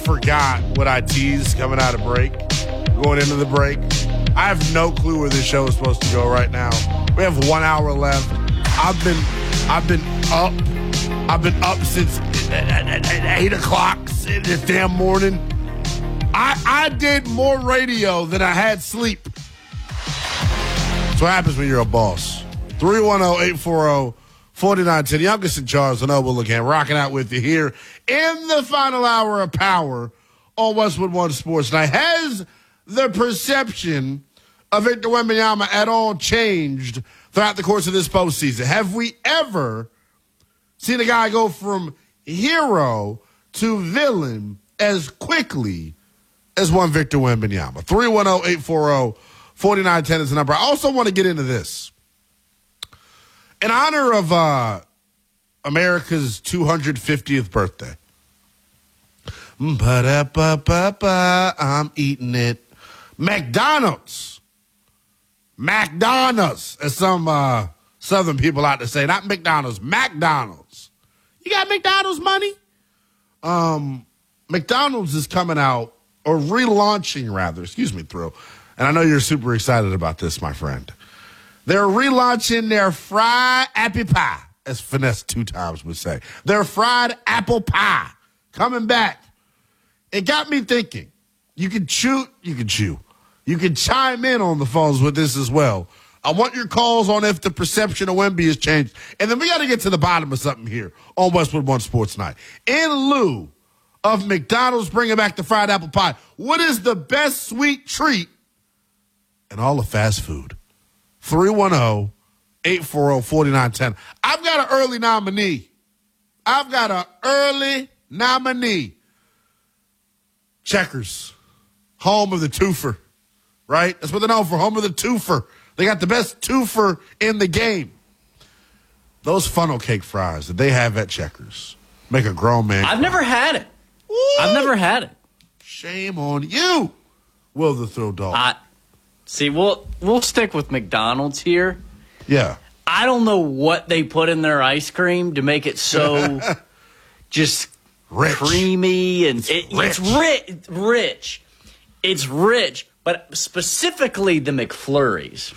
forgot what I teased coming out of break, going into the break. I have no clue where this show is supposed to go right now. We have 1 hour left. I've been up. I've been up since 8 o'clock this damn morning. I did more radio than I had sleep. That's what happens when you're a boss. 310-840-4910. Youngest in Charles, and Noble again, rocking out with you here in the final hour of Power on Westwood One Sports Night. Has the perception of Victor Wembanyama at all changed throughout the course of this postseason? Have we ever seen a guy go from hero to villain as quickly as one Victor Wembanyama? 310-840-4910 is the number. I also want to get into this. In honor of America's 250th birthday. I'm eating it. McDonald's, as some Southern people like to say. Not McDonald's, McDonald's. You got McDonald's money? McDonald's is coming out, or relaunching rather, Thrill. And I know you're super excited about this, my friend. They're relaunching their fried apple pie, as Finesse 2 times would say. Their fried apple pie coming back. It got me thinking. You can chew. You can chime in on the phones with this as well. I want your calls on if the perception of Wemby has changed. And then we got to get to the bottom of something here on Westwood One Sports Night. In lieu of McDonald's bringing back the fried apple pie, what is the best sweet treat in all of fast food? 310-840-4910. I've got an early nominee. Checkers, home of the twofer, right? That's what they're known for, home of the twofer. They got the best twofer in the game. Those funnel cake fries that they have at Checkers make a grown man cry. I've never had it. I've never had it. Shame on you, Will the Thrill Dog. See, we'll stick with McDonald's here. Yeah. I don't know what they put in their ice cream to make it so just rich. Creamy and it's rich. It's rich, but specifically the McFlurries.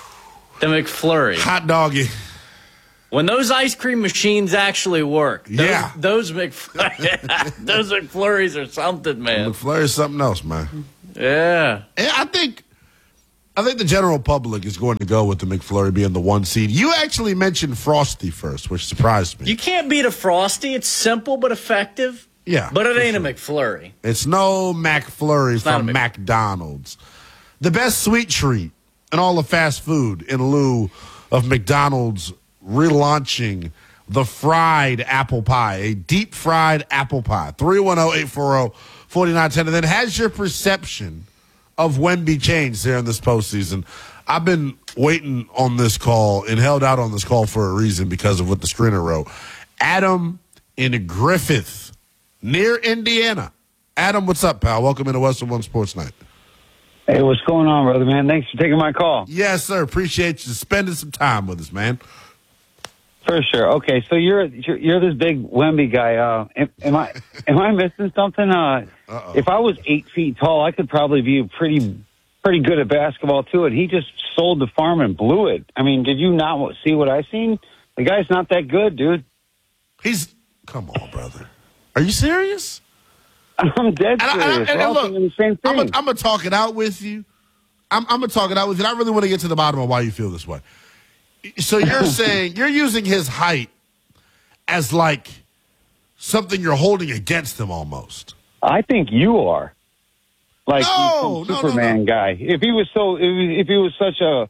Hot doggy. When those ice cream machines actually work, those McFlurries are something, man. McFlurry is something else, man. Yeah. And I think the general public is going to go with the McFlurry being the 1 seed. You actually mentioned Frosty first, which surprised me. You can't beat a Frosty. It's simple but effective. Yeah. But it ain't a McFlurry. It's no McFlurry from McDonald's. The best sweet treat in all of fast food in lieu of McDonald's relaunching the fried apple pie, a deep fried apple pie. 310-840-4910. And then has your perception of Wemby changed there in this postseason? I've been waiting on this call and held out on this call for a reason because of what the screener wrote. Adam in Griffith, near Indiana. Adam, what's up, pal? Welcome into Westwood One Sports Night. Hey, what's going on, brother, man? Thanks for taking my call. Yes, sir. Appreciate you spending some time with us, man. For sure. Okay, so you're this big Wemby guy. Am I missing something? If I was 8 feet tall, I could probably be pretty good at basketball too. And he just sold the farm and blew it. I mean, did you not see what I seen? The guy's not that good, dude. Come on, brother. Are you serious? I'm dead serious. And look, the same thing. I'm gonna talk it out with you. I'm gonna talk it out with you. And I really want to get to the bottom of why you feel this way. So you're saying you're using his height as like something you're holding against him almost. I think you are. Like Superman guy. If he was such a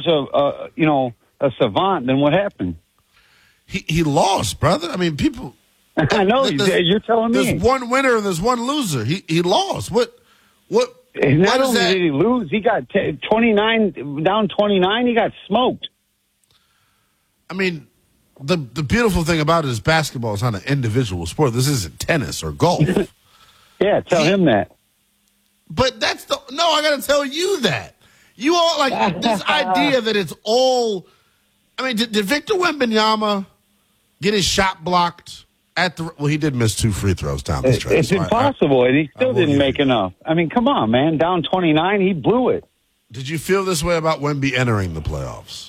a savant, then what happened? He lost, brother. I mean, people. I know you're telling me. There's one winner and there's one loser. He lost. What? Not only did he lose, he got 29 down 29. He got smoked. I mean, the beautiful thing about it is basketball is not an individual sport. This isn't tennis or golf. Yeah, tell him that. But I got to tell you that. You all like this idea that it's all. I mean, did Victor Wembanyama get his shot blocked he did miss 2 free throws down the stretch. It's impossible, and he still didn't make you. enough. I mean, come on, man. Down 29, he blew it. Did you feel this way about Wemby entering the playoffs?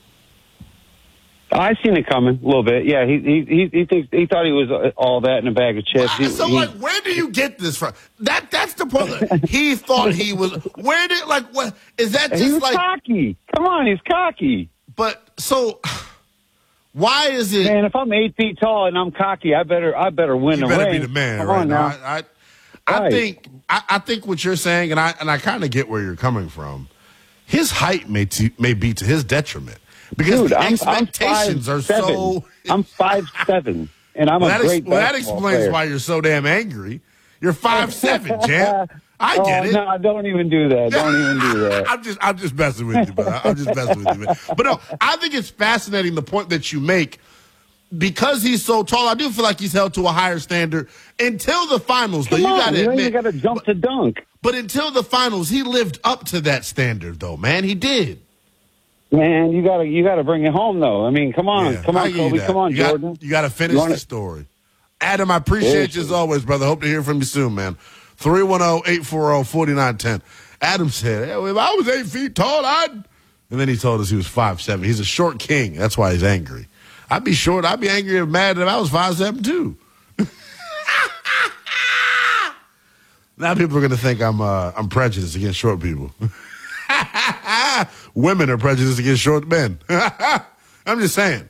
I seen it coming a little bit. Yeah, he thought he was all that in a bag of chips. Where do you get this from? That's the point. He thought he was. Where did what is that? Just he was cocky. Come on, he's cocky. But so, why is it? Man, if I'm 8 feet tall and I'm cocky, I better win the ring. You better be the man, Come right on now. I think what you're saying, and I kind of get where you're coming from. His height may be to his detriment. Because dude, the expectations I'm are so. I'm 5'7", and I'm a great basketball that explains player. why you're so damn angry. You're 5'7", champ. I get it. No, don't even do that. Don't even do that. I'm just messing with you, man. I'm just messing with you, man. But no, I think it's fascinating the point that you make. Because he's so tall, I do feel like he's held to a higher standard until the finals. Though, you got to admit, you got to jump to dunk. But until the finals, he lived up to that standard, though. Man, he did. Man, you gotta bring it home, though. I mean, come on, Kobe, come on, Jordan. You got to finish the story. Adam, I appreciate you as always, brother. Hope to hear from you soon, man. 310-840-4910. Adam said, hey, if I was 8 feet tall, And then he told us he was 5'7". He's a short king. That's why he's angry. I'd be short. I'd be angry and mad if I was 5'7", too. Now people are going to think I'm prejudiced against short people. Women are prejudiced against short men. I'm just saying.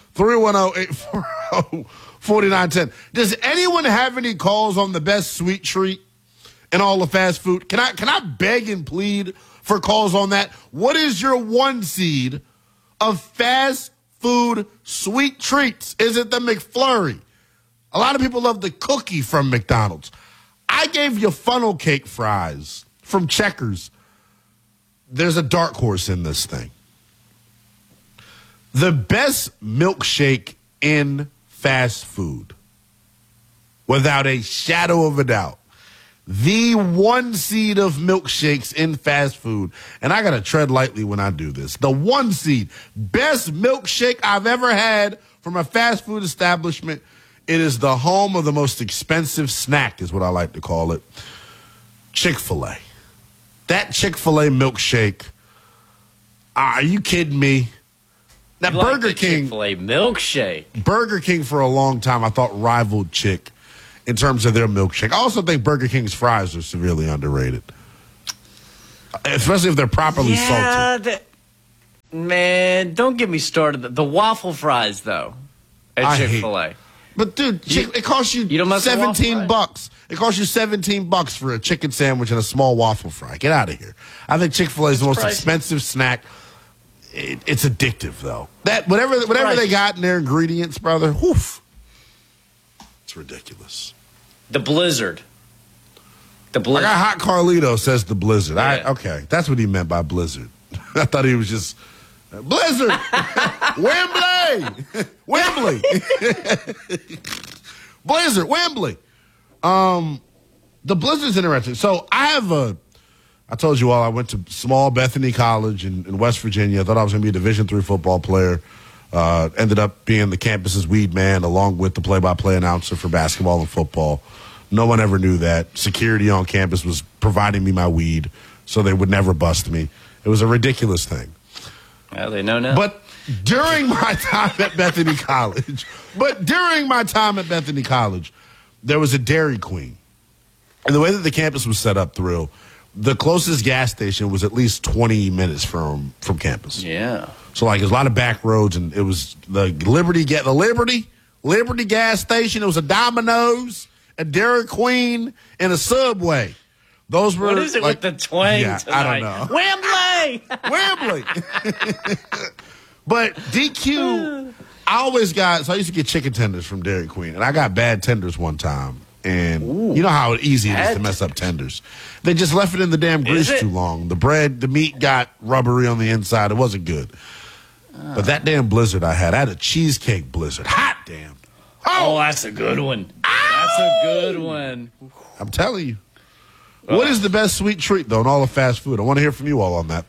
310-840-4910. Does anyone have any calls on the best sweet treat in all of fast food? Can I beg and plead for calls on that? What is your one seed of fast food sweet treats? Is it the McFlurry? A lot of people love the cookie from McDonald's. I gave you funnel cake fries from Checkers. There's a dark horse in this thing. The best milkshake in fast food, without a shadow of a doubt. The one seed of milkshakes in fast food, and I got to tread lightly when I do this. The one seed, best milkshake I've ever had from a fast food establishment. It is the home of the most expensive snack, is what I like to call it. Chick-fil-A. That Chick-fil-A milkshake. Are you kidding me? That Burger King Chick-fil-A milkshake. Burger King for a long time I thought rivaled Chick in terms of their milkshake. I also think Burger King's fries are severely underrated, especially if they're properly salted. Man, don't get me started. The waffle fries though at Chick-fil-A. But dude, it costs you $17. It costs you $17 for a chicken sandwich and a small waffle fry. Get out of here. I think Chick-fil-A is the most expensive snack. It's addictive though. That whatever they got in their ingredients, brother. Woof. It's ridiculous. The Blizzard. I got Hot Carlito says the Blizzard. Yeah. Okay, that's what he meant by Blizzard. I thought he was just Blizzard. Wembley. Blizzard. Wembley. The Blizzard's interesting. So I told you all I went to small Bethany College in West Virginia. I thought I was going to be a Division III football player. Ended up being the campus's weed man along with the play-by-play announcer for basketball and football. No one ever knew that. Security on campus was providing me my weed so they would never bust me. It was a ridiculous thing. Well, they know now. But during my time at Bethany College, there was a Dairy Queen. And the way that the campus was set up, the closest gas station was at least 20 minutes from campus. Yeah. So there's a lot of back roads, and it was the Liberty gas station. It was a Domino's, a Dairy Queen, and a Subway. Those were what is it with the twang tonight? I don't know. Wembley. But DQ, I used to get chicken tenders from Dairy Queen, and I got bad tenders one time. And you know how easy it is to mess up tenders. They just left it in the damn grease too long. The meat got rubbery on the inside. It wasn't good. But that damn Blizzard I had a cheesecake Blizzard. Hot damn. Oh, that's a good one. That's a good one. I'm telling you. What is the best sweet treat, though, in all of fast food? I want to hear from you all on that.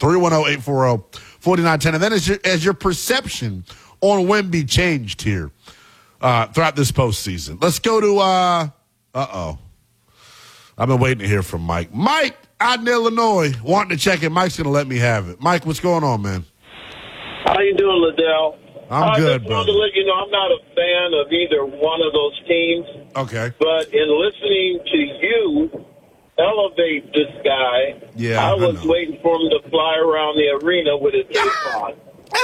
310-840-4910. And then as your perception on Wemby changed here, throughout this postseason. Let's go to I've been waiting to hear from Mike. Mike out in Illinois wanting to check it. Mike's going to let me have it. Mike, what's going on, man? How you doing, Liddell? I'm good, I just brother. wanted to let you know I'm not a fan of either one of those teams. Okay. But in listening to you elevate this guy, Yeah, I was know. waiting for him to fly around the arena with his cape on.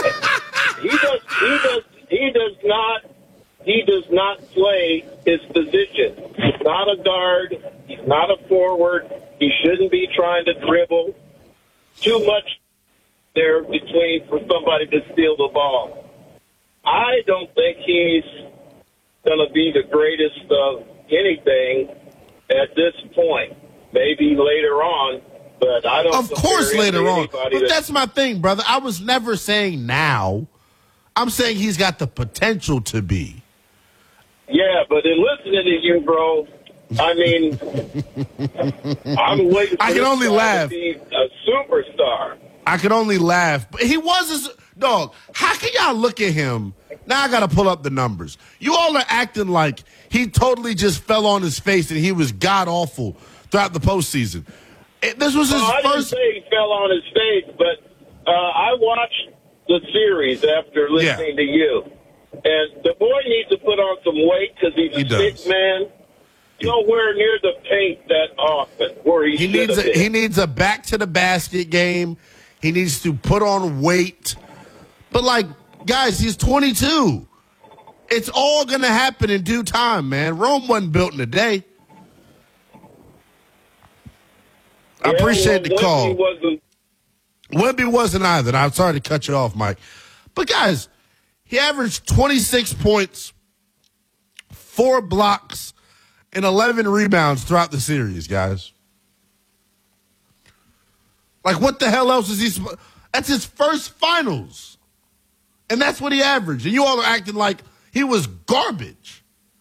He does not play his position. He's not a guard. He's not a forward. He shouldn't be trying to dribble. Too much there between for somebody to steal the ball. I don't think he's going to be the greatest of anything at this point. Maybe later on, but I don't. Of course, compare him to later on. anybody But that's my thing, brother. I was never saying now. I'm saying he's got the potential to be. Yeah, but in listening to you, bro, I mean, I'm waiting for I can this only guy laugh. to be a superstar. I could only laugh. But he was a dog. How can y'all look at him? Now I got to pull up the numbers. You all are acting like he totally just fell on his face and he was god-awful throughout the postseason. This was his I didn't first. say he fell on his face, but I watched the series after listening to you. And the boy needs to put on some weight because he's He a does. sick man. Nowhere near the paint that often where he should have been. He needs a back to the basket game. He needs to put on weight. But like, guys, he's 22. It's all going to happen in due time, man. Rome wasn't built in a day. I appreciate the call. Wemby wasn't either. I'm sorry to cut you off, Mike. But guys, he averaged 26 points, 4 blocks, and 11 rebounds throughout the series, guys. Like, what the hell else is he? That's his first finals. And that's what he averaged. And you all are acting like he was garbage.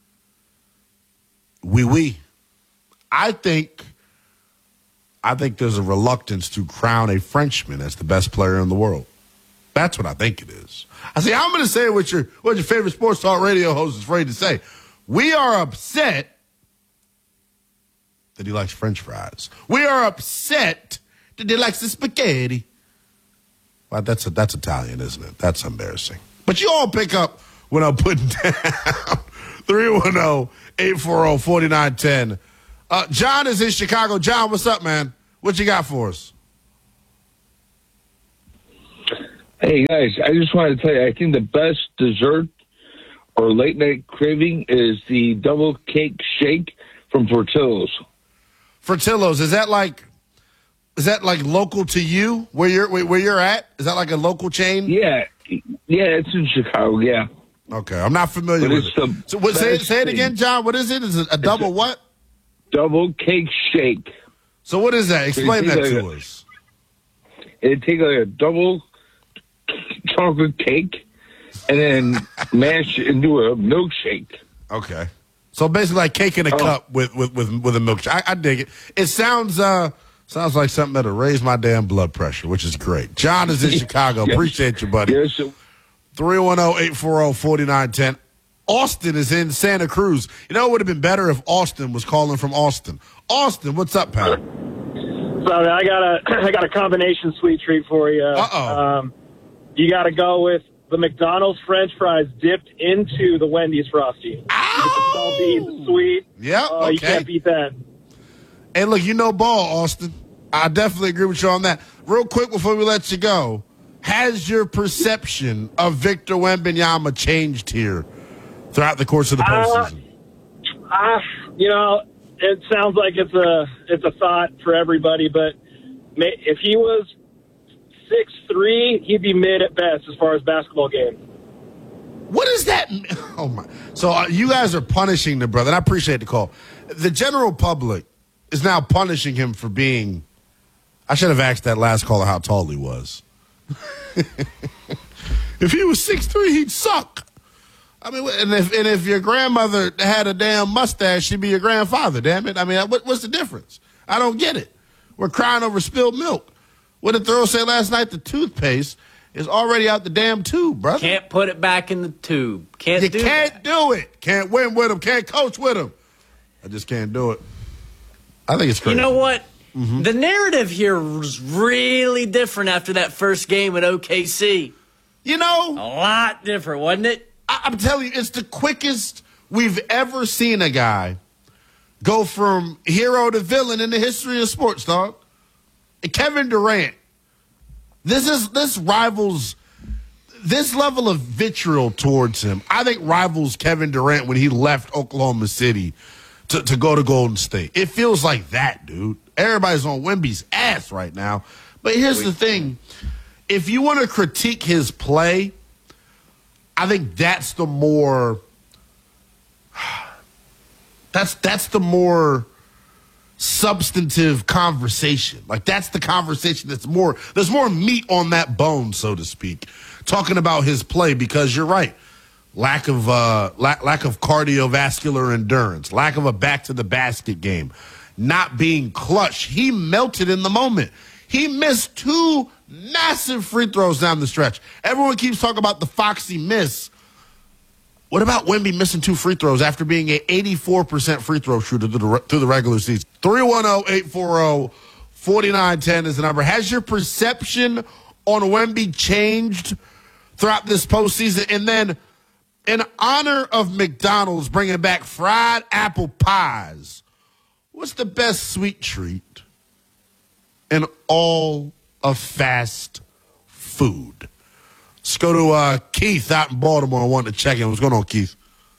Oui. I think there's a reluctance to crown a Frenchman as the best player in the world. That's what I think it is. I say, I'm going to say what your favorite sports talk radio host is afraid to say. We are upset that he likes French fries. We are upset that he likes the spaghetti. Well, that's Italian, isn't it? That's embarrassing. But you all pick up when I'm putting down 310-840-4910. John is in Chicago. John, what's up, man? What you got for us? Hey, guys, I just wanted to tell you, I think the best dessert or late-night craving is the double cake shake from Portillo's. Portillo's, is that like local to you where you're at? Is that like a local chain? Yeah, it's in Chicago, yeah. Okay, I'm not familiar But with it's it. the Say best it thing. again, John. What is it? Is it a double what? Double cake shake. So what is that? Explain It's that like to a- us. It'd take like a double chocolate cake and then mash it into a milkshake. Okay. So basically like cake in a cup with a milkshake. I dig it. It sounds like something that'll raise my damn blood pressure, which is great. John is in Chicago. Yes. Appreciate you, buddy. Yes, 310-840-4910. Austin is in Santa Cruz. You know, it would have been better if Austin was calling from Austin. Austin, what's up, pal? So I got a combination sweet treat for you. Uh-oh. You got to go with the McDonald's French fries dipped into the Wendy's Frosty. Ow! Salty, sweet. Yeah, You okay. can't beat that. Hey, look, you know ball, Austin. I definitely agree with you on that. Real quick before we let you go, has your perception of Victor Wembanyama changed here throughout the course of the postseason? It sounds like it's a thought for everybody, but if he was 6'3", he'd be mid at best as far as basketball game. What is that? Oh, my. So you guys are punishing the brother. And I appreciate the call. The general public is now punishing him for being – I should have asked that last caller how tall he was. If he was 6'3", he'd suck. I mean, and if your grandmother had a damn mustache, she'd be your grandfather, damn it. I mean, what's the difference? I don't get it. We're crying over spilled milk. What did Thoreau say last night? The toothpaste is already out the damn tube, brother. Can't put it back in the tube. Can't You do can't that. do it. Can't win with him. Can't coach with him. I just can't do it. I think it's crazy. You know what? The narrative here was really different after that first game at OKC. You know, A lot different, wasn't it? I'm telling you, it's the quickest we've ever seen a guy go from hero to villain in the history of sports, dog. And Kevin Durant, this rivals this level of vitriol towards him. I think rivals Kevin Durant when he left Oklahoma City to go to Golden State. It feels like that, dude. Everybody's on Wemby's ass right now. But here's the thing. If you want to critique his play, I think that's the more that's the more substantive conversation. Like that's the conversation there's more meat on that bone, so to speak. Talking about his play, because you're right. Lack of cardiovascular endurance, lack of a back to the basket game, not being clutch. He melted in the moment. He missed 2 massive free throws down the stretch. Everyone keeps talking about the Foxy miss. What about Wemby missing 2 free throws after being an 84% free throw shooter through the regular season? 310-840-4910 is the number. Has your perception on Wemby changed throughout this postseason? And then, in honor of McDonald's bringing back fried apple pies, what's the best sweet treat in all of fast food? Let's go to Keith out in Baltimore. I wanted to check in. What's going on, Keith?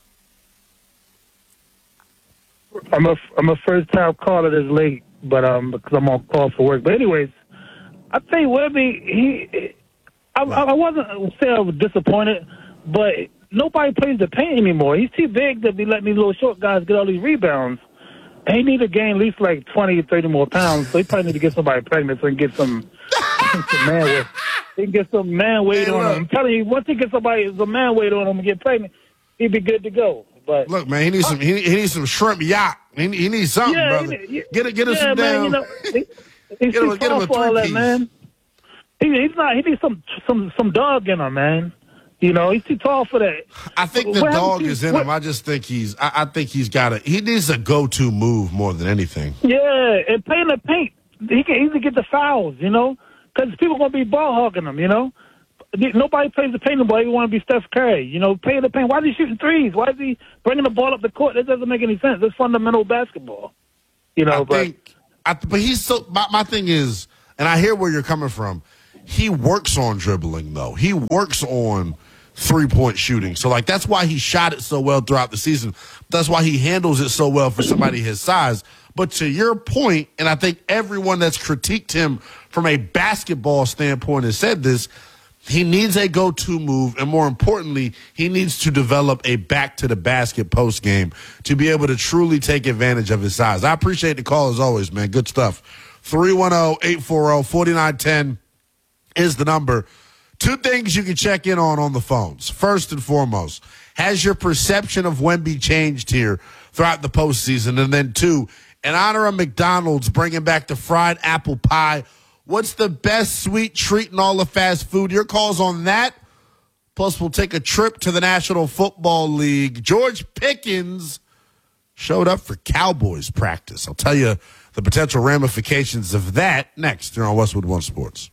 I'm a first time caller this late, but because I'm on call for work. But anyways, I think Wemby, I wasn't say I was disappointed, but nobody plays the paint anymore. He's too big to be letting these little short guys get all these rebounds. And he need to gain at least like 20 or 30 more pounds. So he probably need to get somebody pregnant so he can get some man weight. He can get some man weight on him. I'm telling you, once he gets somebody some man weight on him and get pregnant, he'd be good to go. But look, man, he needs some. He needs some shrimp yacht. He needs something, brother. Get him some man, down. He's too tall for all that, man. He's not. He needs some dog in him, man. You know, he's too tall for that. I think the dog is in him. I just think I think he's got it. He needs a go-to move more than anything. Yeah, and playing the paint, he can easily get the fouls. You know, because people are gonna be ball hogging him. You know, nobody plays the paint anymore. You want to be Steph Curry. You know, playing the paint. Why is he shooting threes? Why is he bringing the ball up the court? That doesn't make any sense. It's fundamental basketball. You know, but he's so. My thing is, and I hear where you're coming from. He works on dribbling, though. He works on three-point shooting. So, like, that's why he shot it so well throughout the season. That's why he handles it so well for somebody his size. But to your point, and I think everyone that's critiqued him from a basketball standpoint has said this, he needs a go-to move, and more importantly, he needs to develop a back-to-the-basket post game to be able to truly take advantage of his size. I appreciate the call as always, man. Good stuff. 310-840-4910 is the number. 2 things you can check in on the phones. First and foremost, has your perception of Wemby changed here throughout the postseason? And then 2, in honor of McDonald's bringing back the fried apple pie, what's the best sweet treat in all of fast food? Your calls on that. Plus, we'll take a trip to the National Football League. George Pickens showed up for Cowboys practice. I'll tell you the potential ramifications of that next here on Westwood One Sports.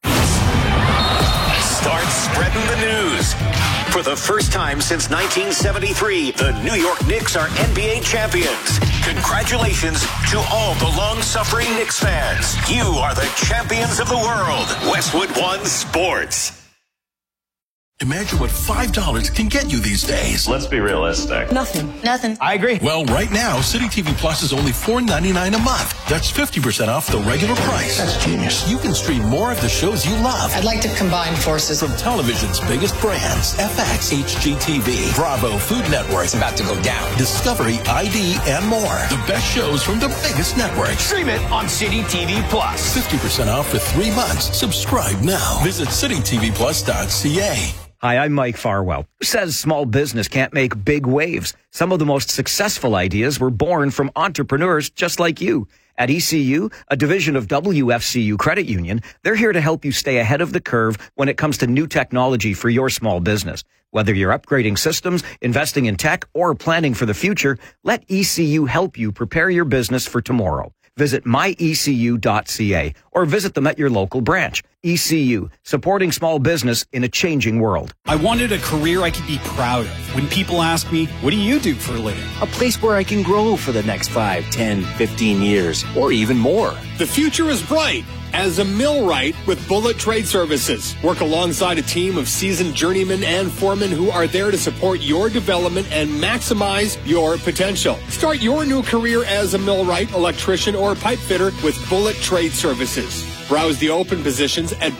Start spreading the news. For the first time since 1973, the New York Knicks are NBA champions. Congratulations to all the long-suffering Knicks fans. You are the champions of the world. Westwood One Sports. Imagine what $5 can get you these days. Let's be realistic. Nothing. I agree. Well, right now, City TV Plus is only $4.99 a month. That's 50% off the regular price. That's genius. You can stream more of the shows you love. I'd like to combine forces. From television's biggest brands, FX, HGTV, Bravo, Food Network. It's about to go down. Discovery, ID, and more. The best shows from the biggest networks. Stream it on City TV Plus. 50% off for 3 months. Subscribe now. Visit citytvplus.ca. Hi, I'm Mike Farwell. Who says small business can't make big waves? Some of the most successful ideas were born from entrepreneurs just like you. At ECU, a division of WFCU Credit Union, they're here to help you stay ahead of the curve when it comes to new technology for your small business. Whether you're upgrading systems, investing in tech, or planning for the future, let ECU help you prepare your business for tomorrow. Visit myecu.ca or visit them at your local branch. ECU, supporting small business in a changing world. I wanted a career I could be proud of. When people ask me, what do you do for a living? A place where I can grow for the next 5, 10, 15 years, or even more. The future is bright as a millwright with Bullet Trade Services. Work alongside a team of seasoned journeymen and foremen who are there to support your development and maximize your potential. Start your new career as a millwright, electrician, or pipe fitter with Bullet Trade Services. Browse the open positions at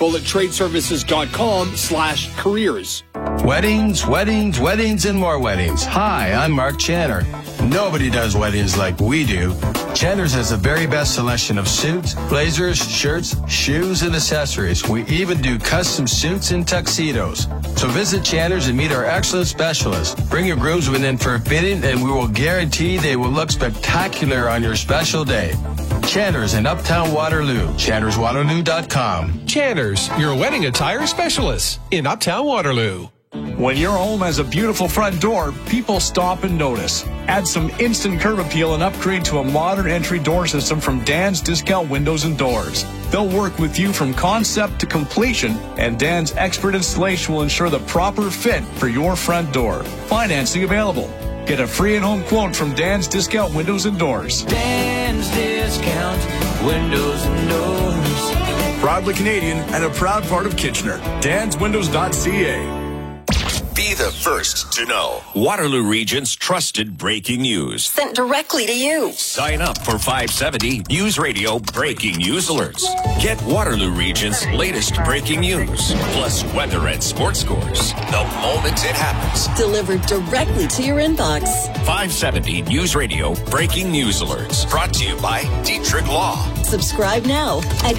bullettradeservices.com/careers. Weddings, weddings, weddings, and more weddings. Hi, I'm Mark Channer. Nobody does weddings like we do. Channer's has the very best selection of suits, blazers, shirts, shoes, and accessories. We even do custom suits and tuxedos. So visit Channer's and meet our excellent specialists. Bring your groomsmen in for a fitting, and we will guarantee they will look spectacular on your special day. Channer's in Uptown Waterloo. ChannersWaterloo.com. Channer's, your wedding attire specialist in Uptown Waterloo. When your home has a beautiful front door, people stop and notice. Add some instant curb appeal and upgrade to a modern entry door system from Dan's Discount Windows and Doors. They'll work with you from concept to completion, and Dan's expert installation will ensure the proper fit for your front door. Financing available. Get a free in-home quote from Dan's Discount Windows and Doors. Dan's Discount Windows and Doors. Proudly Canadian and a proud part of Kitchener. DansWindows.ca. Be the first to know. Waterloo Region's trusted breaking news. Sent directly to you. Sign up for 570 News Radio breaking news alerts. Get Waterloo Region's latest breaking news, plus weather and sports scores the moment it happens. Delivered directly to your inbox. 570 News Radio breaking news alerts. Brought to you by Dietrich Law. Subscribe now at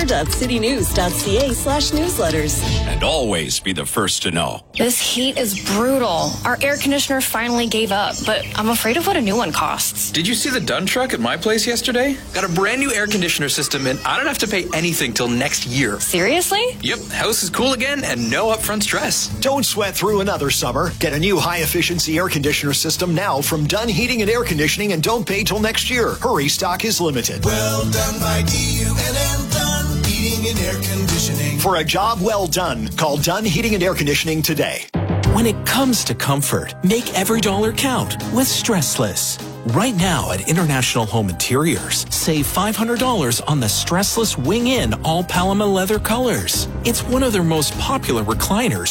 kitchener.citynews.ca/newsletters. And always be the first to know. This heat is brutal. Our air conditioner finally gave up, but I'm afraid of what a new one costs. Did you see the Dunn truck at my place yesterday? Got a brand new air conditioner system, and I don't have to pay anything till next year. Seriously? Yep, house is cool again and no upfront stress. Don't sweat through another summer. Get a new high-efficiency air conditioner system now from Dunn Heating and Air Conditioning, and don't pay till next year. Hurry, stock is limited. Well done by DUNN, Dunn Heating and Air Conditioning. For a job well done, call Dunn Heating and Air Conditioning today. When it comes to comfort, make every dollar count with Stressless. Right now at International Home Interiors, save $500 on the Stressless Wing-In all Paloma leather colors. It's one of their most popular recliners